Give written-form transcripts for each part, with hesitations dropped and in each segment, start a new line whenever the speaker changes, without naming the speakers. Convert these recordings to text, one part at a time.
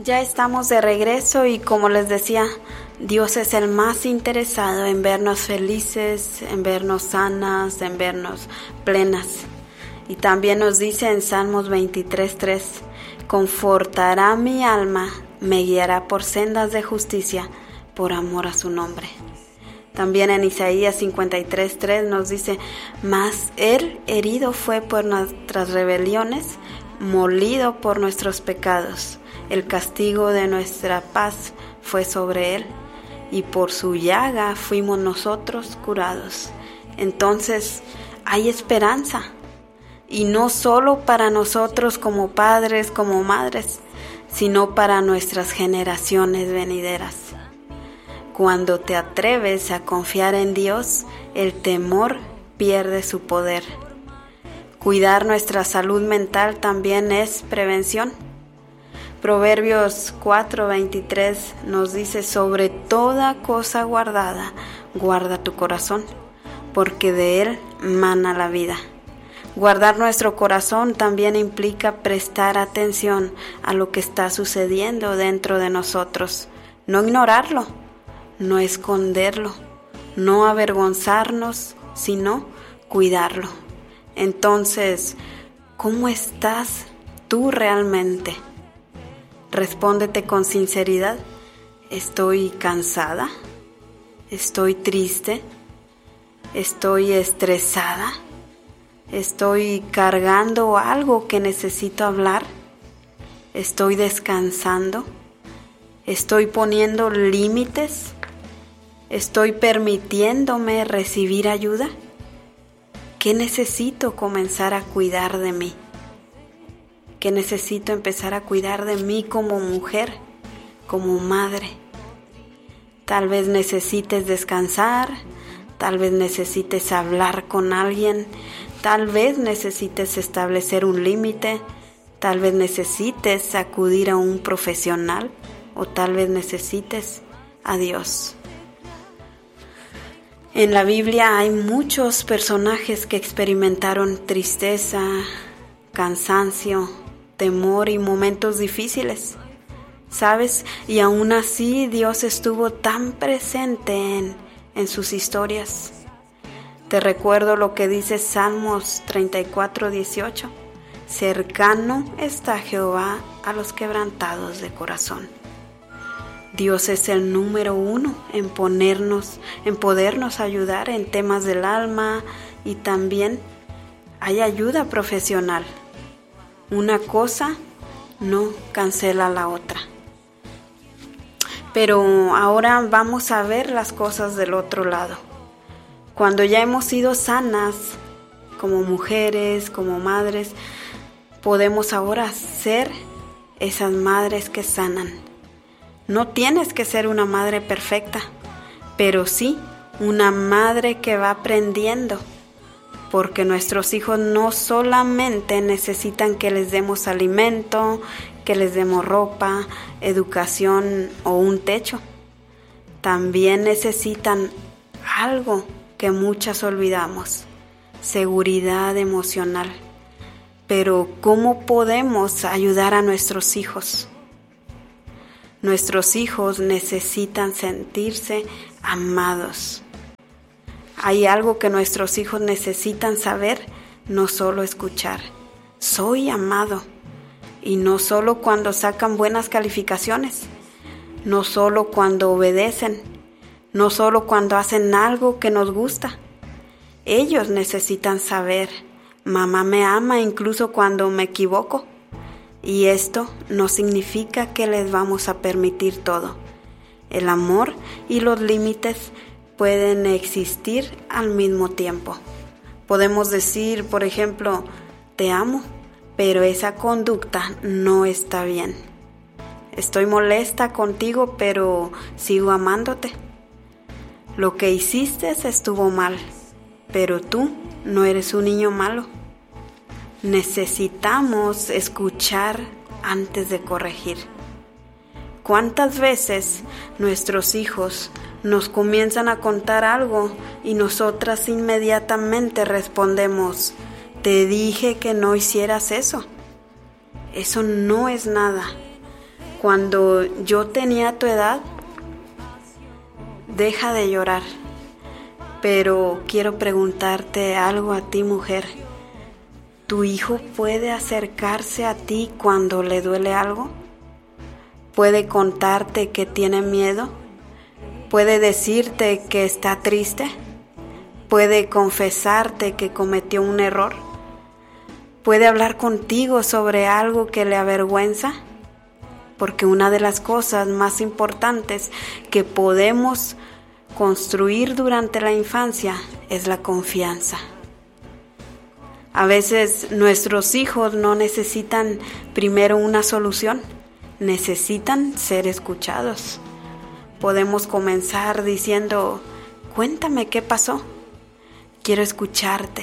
Ya estamos de regreso y como les decía, Dios es el más interesado en vernos felices, en vernos sanas, en vernos plenas. Y también nos dice en Salmos 23:3, confortará mi alma, me guiará por sendas de justicia, por amor a su nombre. También en Isaías 53:3 nos dice, mas Él herido fue por nuestras rebeliones, molido por nuestros pecados. El castigo de nuestra paz fue sobre Él, y por su llaga fuimos nosotros curados. Entonces hay esperanza, y no solo para nosotros como padres, como madres, sino para nuestras generaciones venideras. Cuando te atreves a confiar en Dios, el temor pierde su poder. Cuidar nuestra salud mental también es prevención. Proverbios 4:23 nos dice, sobre toda cosa guardada, guarda tu corazón, porque de él mana la vida. Guardar nuestro corazón también implica prestar atención a lo que está sucediendo dentro de nosotros, no ignorarlo, no esconderlo, no avergonzarnos, sino cuidarlo. Entonces, ¿cómo estás tú realmente? Respóndete con sinceridad. ¿Estoy cansada? ¿Estoy triste? ¿Estoy estresada? ¿Estoy cargando algo que necesito hablar? ¿Estoy descansando? ¿Estoy poniendo límites? ¿Estoy permitiéndome recibir ayuda? ¿Qué necesito comenzar a cuidar de mí? ¿Qué necesito empezar a cuidar de mí como mujer, como madre? Tal vez necesites descansar, tal vez necesites hablar con alguien, tal vez necesites establecer un límite, tal vez necesites acudir a un profesional o tal vez necesites a Dios. En la Biblia hay muchos personajes que experimentaron tristeza, cansancio, temor y momentos difíciles, ¿sabes? Y aún así Dios estuvo tan presente en sus historias. Te recuerdo lo que dice Salmos 34:18, cercano está Jehová a los quebrantados de corazón. Dios es el número 1 en podernos ayudar en temas del alma, y también hay ayuda profesional. Una cosa no cancela la otra. Pero ahora vamos a ver las cosas del otro lado. Cuando ya hemos sido sanas como mujeres, como madres, podemos ahora ser esas madres que sanan. No tienes que ser una madre perfecta, pero sí una madre que va aprendiendo, porque nuestros hijos no solamente necesitan que les demos alimento, que les demos ropa, educación o un techo. También necesitan algo que muchas olvidamos, seguridad emocional. Pero ¿cómo podemos ayudar a nuestros hijos? Nuestros hijos necesitan sentirse amados. Hay algo que nuestros hijos necesitan saber, no solo escuchar. Soy amado. Y no solo cuando sacan buenas calificaciones, no solo cuando obedecen, no solo cuando hacen algo que nos gusta. Ellos necesitan saber, mamá me ama incluso cuando me equivoco. Y esto no significa que les vamos a permitir todo. El amor y los límites pueden existir al mismo tiempo. Podemos decir, por ejemplo, te amo, pero esa conducta no está bien. Estoy molesta contigo, pero sigo amándote. Lo que hiciste estuvo mal, pero tú no eres un niño malo. Necesitamos escuchar antes de corregir. ¿Cuántas veces nuestros hijos nos comienzan a contar algo y nosotras inmediatamente respondemos, te dije que no hicieras eso? Eso no es nada. cuando yo tenía tu edad, deja de llorar. Pero quiero preguntarte algo a ti, mujer. ¿Tu hijo puede acercarse a ti cuando le duele algo? ¿Puede contarte que tiene miedo? ¿Puede decirte que está triste? ¿Puede confesarte que cometió un error? ¿Puede hablar contigo sobre algo que le avergüenza? Porque una de las cosas más importantes que podemos construir durante la infancia es la confianza. A veces nuestros hijos no necesitan primero una solución, necesitan ser escuchados. Podemos comenzar diciendo: cuéntame qué pasó, quiero escucharte.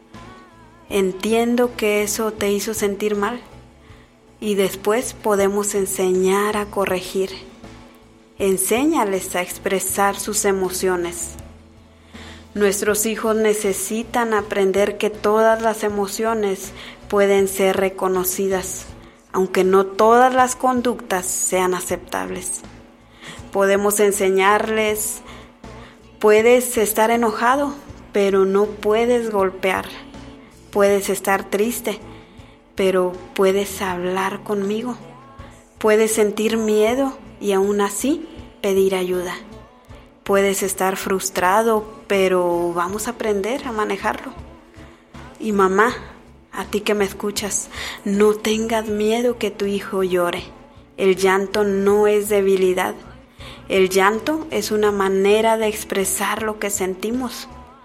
Entiendo que eso te hizo sentir mal. Y después podemos enseñar a corregir. Enséñales a expresar sus emociones. Nuestros hijos necesitan aprender que todas las emociones pueden ser reconocidas, aunque no todas las conductas sean aceptables. Podemos enseñarles: puedes estar enojado, pero no puedes golpear. Puedes estar triste, pero puedes hablar conmigo. Puedes sentir miedo y aún así pedir ayuda. Puedes estar frustrado, pero vamos a aprender a manejarlo. Y mamá, a ti que me escuchas, no tengas miedo que tu hijo llore. El llanto no es debilidad. El llanto es una manera de expresar lo que sentimos.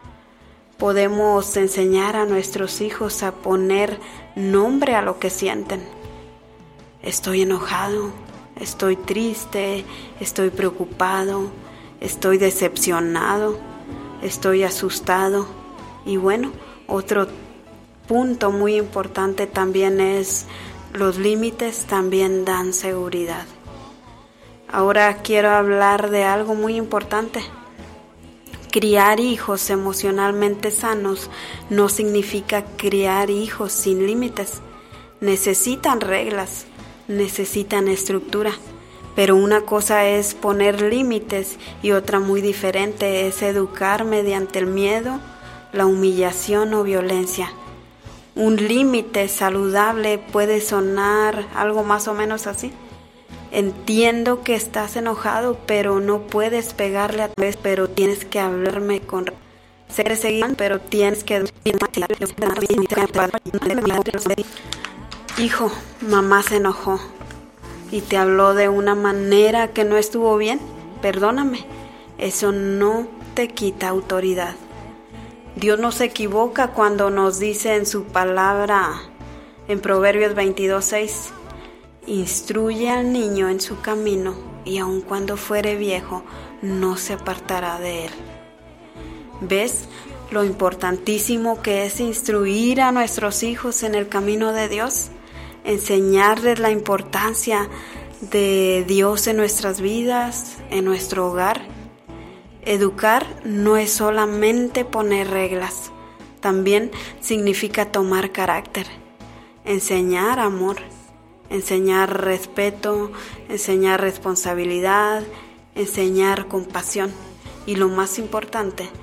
Podemos enseñar a nuestros hijos a poner nombre a lo que sienten. Estoy enojado, estoy triste, estoy preocupado, estoy decepcionado, estoy asustado. Y bueno, otro punto muy importante también es: los límites también dan seguridad. Ahora quiero hablar de algo muy importante. Criar hijos emocionalmente sanos no significa criar hijos sin límites. Necesitan reglas, necesitan estructura, pero una cosa es poner límites y otra muy diferente es educar mediante el miedo, la humillación o violencia. Un límite saludable puede sonar algo más o menos así: entiendo que estás enojado, pero no puedes pegarle a tu vez, pero tienes que hablarme con ser seguido, pero tienes que... Hijo, mamá se enojó y te habló de una manera que no estuvo bien. Perdóname, eso no te quita autoridad. Dios no se equivoca cuando nos dice en su palabra en Proverbios 22:6: instruye al niño en su camino, y aun cuando fuere viejo, no se apartará de él. ¿Ves lo importantísimo que es instruir a nuestros hijos en el camino de Dios? Enseñarles la importancia de Dios en nuestras vidas, en nuestro hogar. Educar no es solamente poner reglas, también significa tomar carácter, enseñar amor, enseñar respeto, enseñar responsabilidad, enseñar compasión y lo más importante,